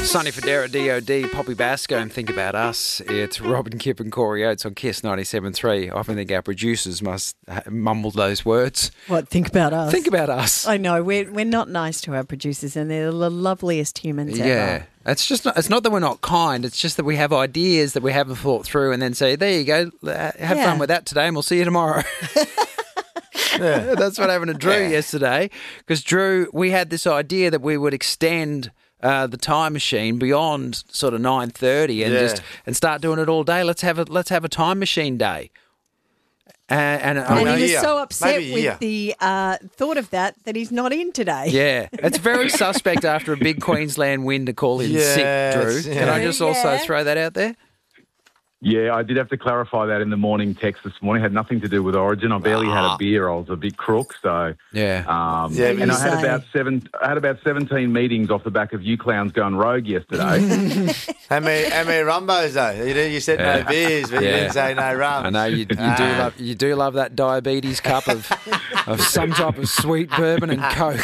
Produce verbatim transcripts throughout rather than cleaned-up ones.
Sonny Fodera, D O D, Poppy Basco, and Think About Us. It's Robin Kipp and Corey Oates on Kiss ninety-seven point three. I often think our producers must mumble those words. What, think about us? Think about us. I know, we're, we're not nice to our producers, and they're the loveliest humans ever. Yeah. It's just not, it's not that we're not kind, it's just that we have ideas that we haven't thought through and then say, there you go, have Yeah. fun with that today and we'll see you tomorrow. Yeah. That's what happened to Drew Yeah. yesterday, because Drew, we had this idea that we would extend uh, the time machine beyond sort of nine thirty and Yeah. just and start doing it all day. Let's have a let's have a time machine day. Uh, and I And know- he was yeah. so upset Maybe, with yeah. the uh, thought of that that he's not in today. yeah, it's very suspect after a big Queensland win to call in Yes, sick, Drew. Can I yeah. just also Yeah. throw that out there? Yeah, I did have to clarify that in the morning text this morning. It had nothing to do with Origin. I barely had a beer. I was a bit crook, so Yeah. um, Yeah, and you I had say. about seven. I had about seventeen meetings off the back of you clowns going rogue yesterday. How many, how many rumbos though? You, do- you said Yeah. no beers, but you Yeah. didn't say no rum. I know you, you do Ah. love you do love that diabetes cup of of some type of sweet bourbon and Coke.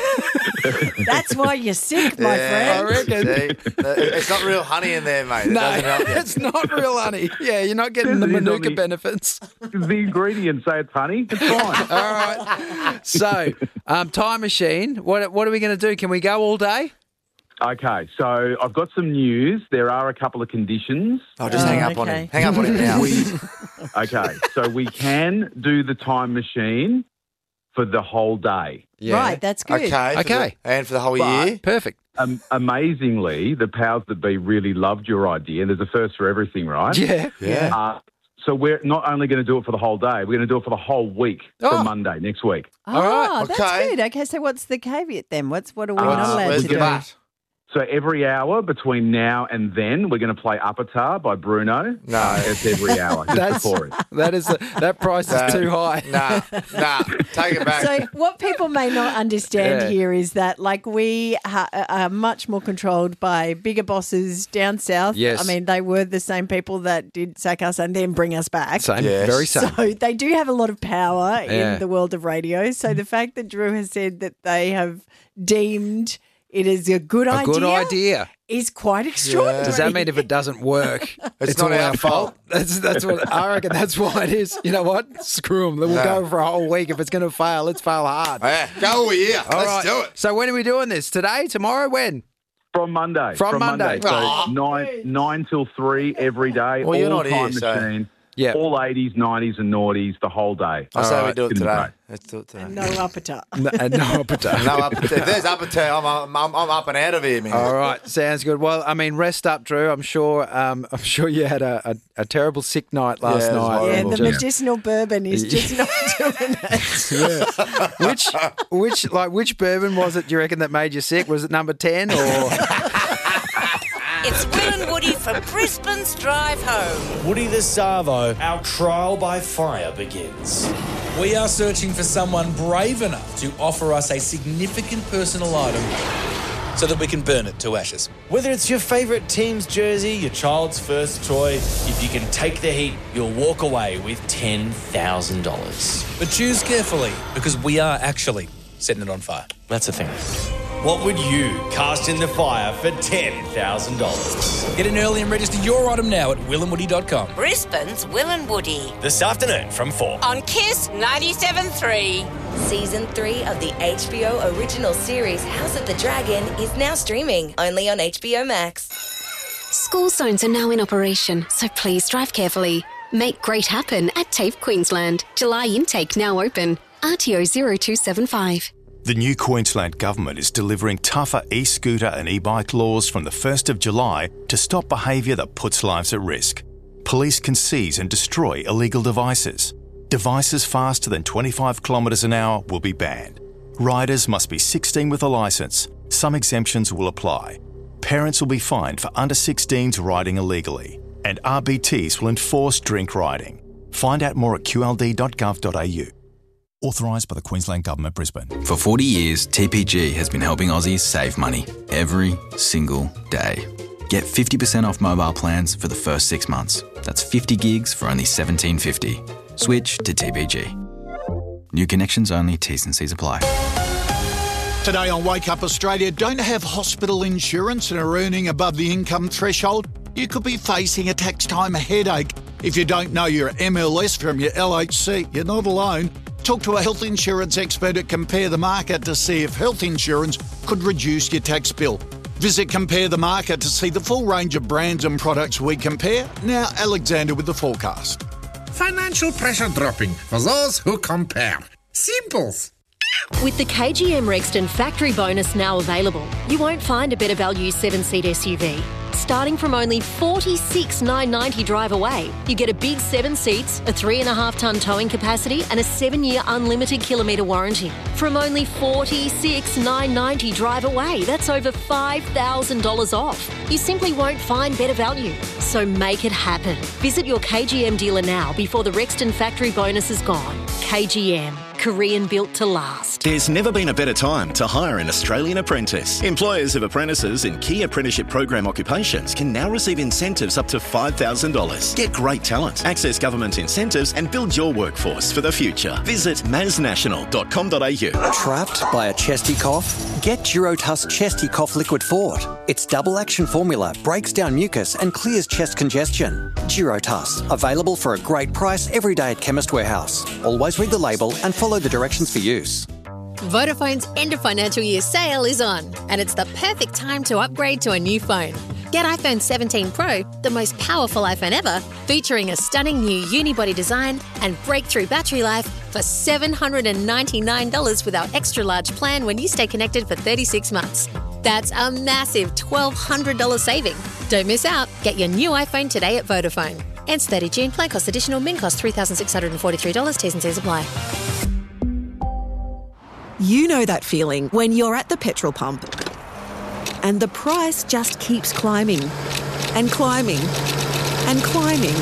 That's why you're sick, my Yeah, friend. I reckon. See, it's not real honey in there, mate. It No, doesn't help you. it's not real honey. Yeah, you're not getting the It is on Manuka the- benefits. The ingredients say it's honey. It's fine. All right. So, um, time machine. What what are we going to do? Can we go all day? Okay, so I've got some news. There are a couple of conditions. Oh, just Oh, hang up on okay. him. Hang up on him now. We, okay, so we can do the time machine for the whole day. Right, that's good. Okay. for Okay. the- and for the whole But- year? Perfect. Um, amazingly, the powers that be really loved your idea. There's a first for everything, right? Yeah. Yeah. Uh, so we're not only going to do it for the whole day, we're going to do it for the whole week Oh. from Monday next week. Oh, All right, that's okay. good. Okay, so what's the caveat then? What's What are we Uh, not allowed Where's to the do? but? So every hour between now and then, we're going to play Avatar by Bruno. No. Uh, it's every hour, just That's before it. that is that price is No. too high. Nah, nah. Take it back. So what people may not understand Yeah. here is that, like, we ha- are much more controlled by bigger bosses down south. Yes. I mean, they were the same people that did sack us and then bring us back. Same, Yes. very same. So they do have a lot of power Yeah. in the world of radio. So the fact that Drew has said that they have deemed it is a good A idea good idea. is quite extraordinary. Does that mean if it doesn't work, It's not all our fault? That's that's what I reckon. That's why it is. You know what? Screw them. We'll No. go for a whole week. If it's going to fail, let's fail hard. Yeah, go all year. All Let's right. do it. So when are we doing this? Today? Tomorrow? When? From Monday. From Monday. So Aw. nine, nine till three every day. Well, you're all not here, time so- machine. Yeah. All eighties, nineties and noughties the whole day. I say we right. do it Couldn't today. break. Let's do it today. No appetite. No, uh, no appetite. No, up, if there's up until I'm, I'm, I'm I'm up and out of here, man. All right, sounds good. Well, I mean, rest up, Drew. I'm sure. Um, I'm sure you had a, a, a terrible sick night last Yeah, it was night. horrible. Yeah, the Just- medicinal bourbon is just not doing it. which, which, like, which bourbon was it? Do you reckon that made you sick? Was it number ten or? It's Will and Woody from Brisbane's Drive Home. Woody the Savo, our trial by fire begins. We are searching for someone brave enough to offer us a significant personal item so that we can burn it to ashes. Whether it's your favourite team's jersey, your child's first toy, if you can take the heat, you'll walk away with ten thousand dollars. But choose carefully, because we are actually setting it on fire. That's the thing. What would you cast in the fire for ten thousand dollars? Get in early and register your item now at will and woody dot com. Brisbane's Will and Woody. This afternoon from four. On Kiss ninety-seven point three. Season three of the H B O original series House of the Dragon is now streaming only on H B O Max. School zones are now in operation, so please drive carefully. Make great happen at TAFE Queensland. July intake now open. R T O zero two seven five. The new Queensland Government is delivering tougher e-scooter and e-bike laws from the first of July to stop behaviour that puts lives at risk. Police can seize and destroy illegal devices. Devices faster than twenty-five kilometres an hour will be banned. Riders must be sixteen with a licence. Some exemptions will apply. Parents will be fined for under sixteens riding illegally. And R B Ts will enforce drink riding. Find out more at q l d dot gov dot a u. Authorised by the Queensland Government, Brisbane. For forty years, T P G has been helping Aussies save money every single day. Get fifty percent off mobile plans for the first six months. That's fifty gigs for only seventeen fifty. Switch to T P G. New connections only, T's and C's apply. Today on Wake Up Australia, don't have hospital insurance and are earning above the income threshold? You could be facing a tax time headache. If you don't know your M L S from your L H C, you're not alone. Talk to a health insurance expert at Compare the Market to see if health insurance could reduce your tax bill. Visit Compare the Market to see the full range of brands and products we compare. Now, Alexander with the forecast. Financial pressure dropping for those who compare. Simples. With the K G M Rexton factory bonus now available, you won't find a better value seven-seat S U V. Starting from only forty-six thousand nine hundred ninety dollars drive away, you get a big seven seats, a three and a half tonne towing capacity and a seven-year unlimited kilometre warranty. From only forty-six thousand nine hundred ninety dollars drive away, that's over five thousand dollars off. You simply won't find better value. So make it happen. Visit your K G M dealer now before the Rexton factory bonus is gone. K G M. Korean built to last. There's never been a better time to hire an Australian apprentice. Employers of apprentices in key apprenticeship program occupations can now receive incentives up to five thousand dollars. Get great talent, access government incentives and build your workforce for the future. Visit mas national dot com dot a u. Trapped by a chesty cough? Get Durotuss Chesty Cough Liquid Fort. Its double action formula breaks down mucus and clears chest congestion. Durotuss, available for a great price every day at Chemist Warehouse. Always read the label and follow the directions for use. Vodafone's end of financial year sale is on, and it's the perfect time to upgrade to a new phone. Get iPhone seventeen Pro, the most powerful iPhone ever, featuring a stunning new unibody design and breakthrough battery life for seven hundred ninety-nine dollars with our extra large plan when you stay connected for thirty-six months. That's a massive twelve hundred dollars saving. Don't miss out. Get your new iPhone today at Vodafone. Ends thirtieth of June. Plan cost additional. Min cost three thousand six hundred forty-three dollars. T's and C's apply. You know that feeling when you're at the petrol pump and the price just keeps climbing and climbing and climbing.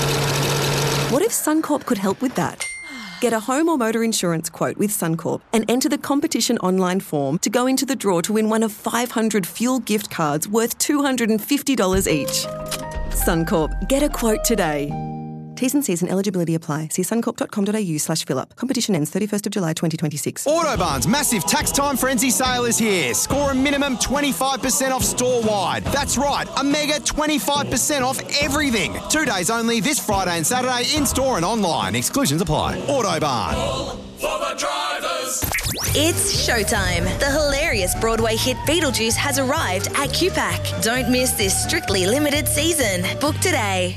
What if Suncorp could help with that? Get a home or motor insurance quote with Suncorp and enter the competition online form to go into the draw to win one of five hundred fuel gift cards worth two hundred fifty dollars each. Suncorp, get a quote today. T's and C's and eligibility apply. See suncorp dot com dot a u slash fill up. Competition ends thirty-first of July twenty twenty-six. Autobarn's massive tax time frenzy sale is here. Score a minimum twenty-five percent off store-wide. That's right, a mega twenty-five percent off everything. Two days only this Friday and Saturday in-store and online. Exclusions apply. Autobarn. For the drivers. It's showtime. The hilarious Broadway hit Beetlejuice has arrived at Q PAC. Don't miss this strictly limited season. Book today.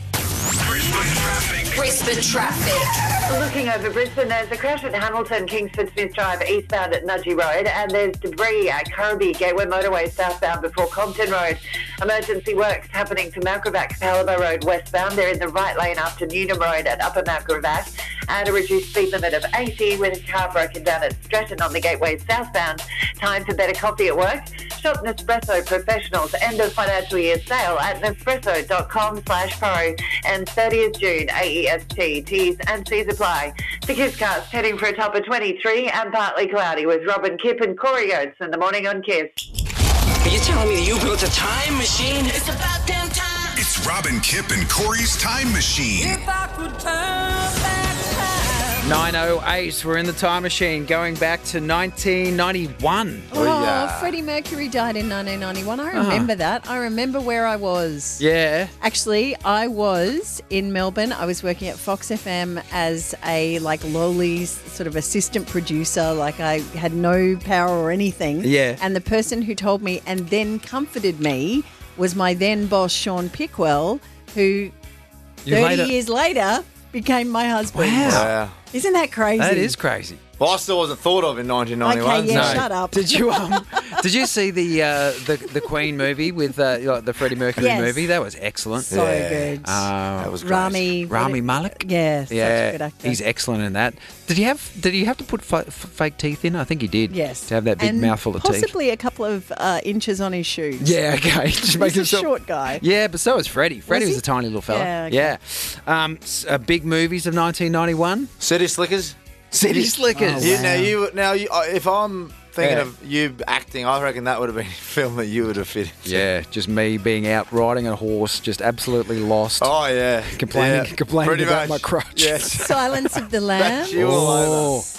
Brisbane traffic. Looking over Brisbane, there's a crash at Hamilton, Kingsford Smith Drive, eastbound at Nudgee Road, and there's debris at Kirby Gateway Motorway, southbound before Compton Road. Emergency works happening to Malgravac, Capalaba Road, westbound. They're in the right lane after Newnham Road at Upper Malgravac, and a reduced speed limit of eighty with a car broken down at Stratton on the Gateway southbound. Time for better coffee at work. Shop Nespresso Professionals end of financial year sale at nespresso dot com slash pro and thirtieth of June, A E S T. T's and C's apply. The KISScast heading for a top of twenty-three and partly cloudy with Robin Kipp and Corey Oates in the morning on Kiss. Are you telling me that you built a time machine? It's about damn time. It's Robin Kipp and Corey's Time Machine. If I could turn back time. nine oh eight, we're in the time machine going back to nineteen ninety-one. Oh, yeah. Freddie Mercury died in nineteen ninety-one. I remember uh-huh. that. I remember where I was. Yeah. Actually, I was in Melbourne. I was working at Fox F M as a like lowly sort of assistant producer. Like I had no power or anything. Yeah. And the person who told me and then comforted me was my then boss, Sean Pickwell, who You thirty later- years later became my husband. Wow. Wow. Isn't that crazy? That is crazy. Well, I still wasn't thought of in nineteen ninety-one. Okay, yeah, No. shut up. Did you um, did you see the uh, the the Queen movie with uh, like the Freddie Mercury Yes. movie? That was excellent. So good. Uh, That was great. Rami. Rami Malek. Yeah, such Yeah, a good actor. he's excellent in that. Did he have? Did he have to put f- f- fake teeth in? I think he did. Yes. To have that big and mouthful of teeth. possibly a couple of uh, inches on his shoes. Yeah. Okay. Just make He's a himself short guy. Yeah, but so was Freddie. Freddie was, he? a tiny little fella. Yeah, okay. Yeah. Um, s- uh, big movies of nineteen ninety-one. City Slickers. City Slickers. Oh, You, wow. now, you, now you, uh, if I'm thinking Yeah. of you acting, I reckon that would have been a film that you would have fit into. Yeah, just me being out riding a horse, just absolutely lost. Oh, yeah. Complaining, Yeah, complaining pretty about much. my crutch. Yes. Silence of the Lambs. That's you all over. Oh,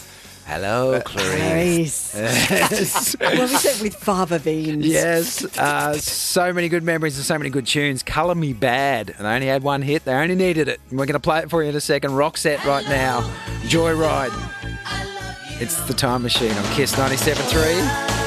Hello, Clarice. Yes. What was it with fava beans? Yes. Uh, so many good memories and so many good tunes. Colour Me Bad. And they only had one hit. They only needed it. And we're going to play it for you in a second. Roxette right now. Joyride. It's the Time Machine on Kiss ninety-seven point three.